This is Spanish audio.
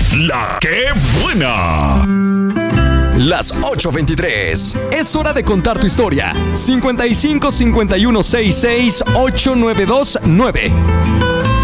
La que buena. Las 8:23. Es hora de contar tu historia. 55 51 66 8929.